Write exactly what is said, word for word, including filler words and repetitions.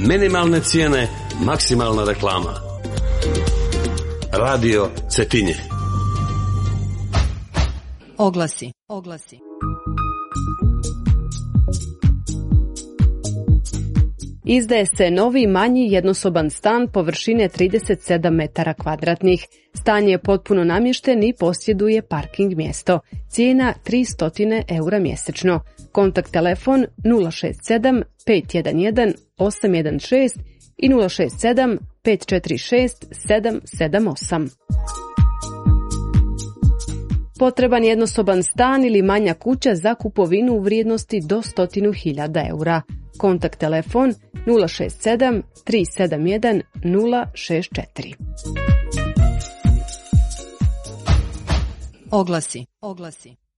Minimalne cijene, maksimalna reklama. Radio Cetinje. Oglasi, oglasi. Izdaje se novi manji jednosoban stan površine trideset sedam metara kvadratnih. Stan je potpuno namješten i posjeduje parking mjesto. Cijena tristo eura mjesečno. Kontakt telefon nula šest sedam pet jedan jedan osam jedan šest i nula šest sedam pet četiri šest sedam sedam osam. Potreban jednosoban stan ili manja kuća za kupovinu u vrijednosti do sto hiljada eura. Kontakt telefon nula šest sedam tri sedam jedan nula šest četiri. Oglasi, oglasi.